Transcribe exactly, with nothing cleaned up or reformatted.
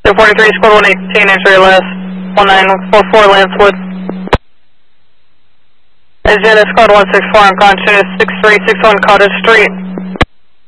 two forty-three, squad one eighteen, X-ray last, one nine four four, Lancewood. Agenda squad one six four, unconscious, six three six one Cottage Street.